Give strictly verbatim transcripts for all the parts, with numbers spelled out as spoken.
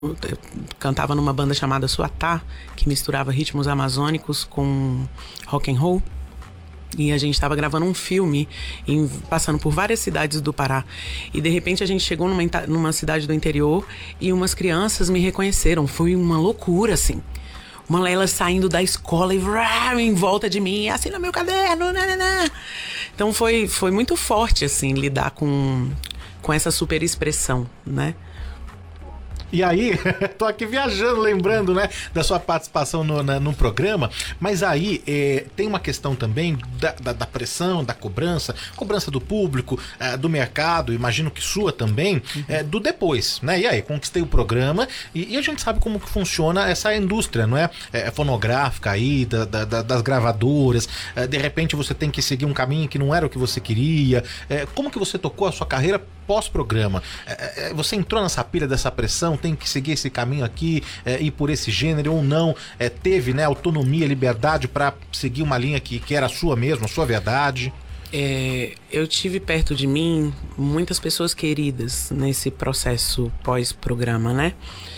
Eu cantava numa banda chamada Suatá, que misturava ritmos amazônicos com rock and roll. E a gente estava gravando um filme, em, passando por várias cidades do Pará. E de repente a gente chegou numa, numa cidade do interior e umas crianças me reconheceram. Foi uma loucura, assim. Uma elas saindo da escola e vrá, em volta de mim, assina meu caderno, nananã. Então foi, foi muito forte, assim, lidar com, com essa super expressão, né? E aí, tô aqui viajando, lembrando, né, da sua participação no, na, no programa, mas aí é, tem uma questão também da, da, da pressão, da cobrança, cobrança do público, é, do mercado, imagino que sua também, uhum. é, do depois, né? E aí, conquistei o programa e, e a gente sabe como que funciona essa indústria, não é? é fonográfica aí, da, da, das gravadoras, é, de repente você tem que seguir um caminho que não era o que você queria. É, como que você tocou a sua carreira pós-programa? É, é, você entrou nessa pilha dessa pressão, tem que seguir esse caminho aqui, é, ir por esse gênero ou não, é, teve, né, autonomia, liberdade para seguir uma linha que, que era a sua mesmo, a sua verdade? É, eu tive perto de mim muitas pessoas queridas nesse processo pós-programa, né?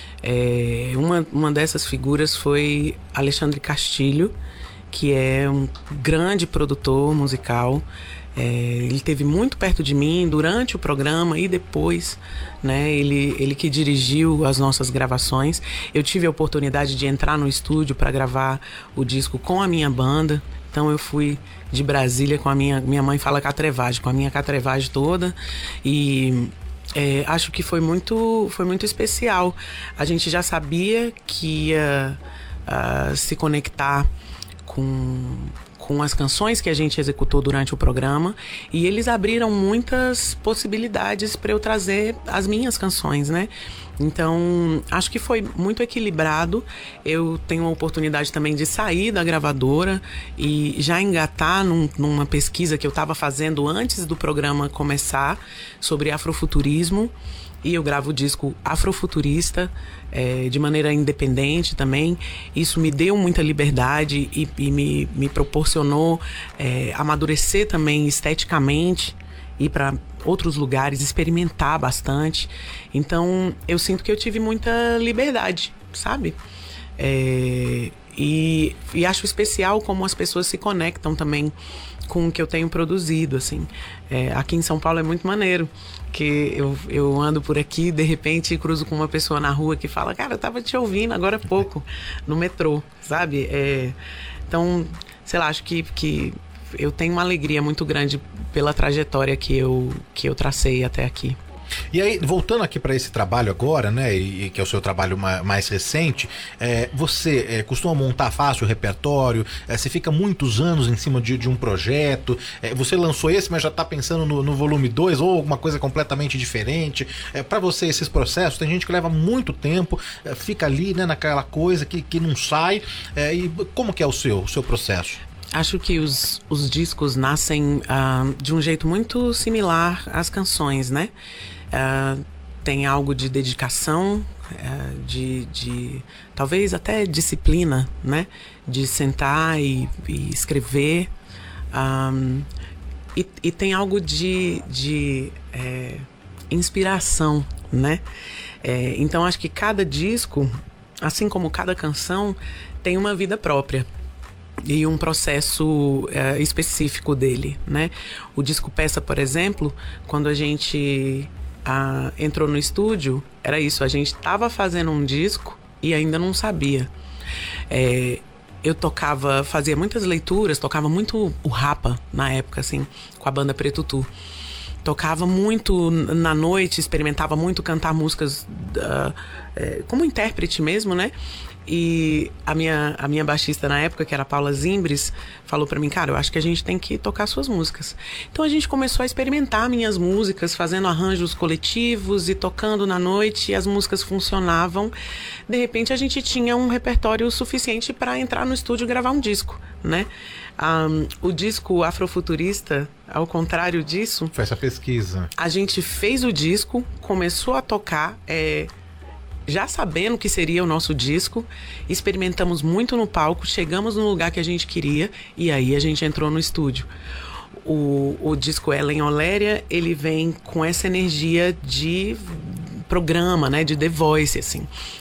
É, uma, uma dessas figuras foi Alexandre Castilho, que é um grande produtor musical. É, ele esteve muito perto de mim durante o programa e depois, né? Ele, ele que dirigiu as nossas gravações. Eu tive a oportunidade de entrar no estúdio para gravar o disco com a minha banda. Então eu fui de Brasília com a minha... Minha mãe fala catrevagem, com a minha catrevagem toda. E é, acho que foi muito, foi muito especial. A gente já sabia que ia uh, se conectar com... com as canções que a gente executou durante o programa, e eles abriram muitas possibilidades para eu trazer as minhas canções, né? Então, acho que foi muito equilibrado. Eu tenho a oportunidade também de sair da gravadora e já engatar num, numa pesquisa que eu estava fazendo antes do programa começar sobre afrofuturismo. E eu gravo o disco Afrofuturista, é, de maneira independente também. Isso me deu muita liberdade e, e me, me proporcionou é, amadurecer também esteticamente, ir para outros lugares, experimentar bastante. Então, eu sinto que eu tive muita liberdade, sabe? É, e, e acho especial como as pessoas se conectam também com o que eu tenho produzido, assim. É, aqui em São Paulo é muito maneiro, que eu, eu ando por aqui, de repente cruzo com uma pessoa na rua que fala, cara, eu tava te ouvindo agora há pouco, no metrô, sabe? É, então, sei lá, acho que, que eu tenho uma alegria muito grande pela trajetória que eu, que eu tracei até aqui. E aí, voltando aqui para esse trabalho agora, né, e, e que é o seu trabalho ma, mais recente, é, você é, costuma montar fácil o repertório, é, você fica muitos anos em cima de, de um projeto, é, você lançou esse, mas já está pensando no, no volume dois ou alguma coisa completamente diferente. É, para você, esses processos, tem gente que leva muito tempo, é, fica ali, né, naquela coisa que, que não sai, é, e como que é o seu, o seu processo? Acho que os, os discos nascem uh, de um jeito muito similar às canções, né? Uh, tem algo de dedicação, uh, de, de talvez até disciplina, né? De sentar e, e escrever. Um, e, e tem algo de, de é, inspiração, né? É, então acho que cada disco, assim como cada canção, tem uma vida própria e um processo é, específico dele, né? O disco Peça, por exemplo, quando a gente a, entrou no estúdio, era isso, a gente estava fazendo um disco e ainda não sabia. É, eu tocava, fazia muitas leituras, tocava muito o Rapa na época, assim, com a banda Preto-Tu. Tocava muito na noite, experimentava muito cantar músicas uh, é, como intérprete mesmo, né? E a minha, a minha baixista na época, que era a Paula Zimbres, falou pra mim, cara, eu acho que a gente tem que tocar suas músicas. Então a gente começou a experimentar minhas músicas, fazendo arranjos coletivos e tocando na noite, e as músicas funcionavam. De repente a gente tinha um repertório suficiente para entrar no estúdio e gravar um disco, né? Um, o disco Afrofuturista, ao contrário disso... Foi essa pesquisa. A gente fez o disco, começou a tocar... É, já sabendo que seria o nosso disco, experimentamos muito no palco, chegamos no lugar que a gente queria e aí a gente entrou no estúdio. O, o disco Ellen Oléria, ele vem com essa energia de programa, né, de The Voice, assim.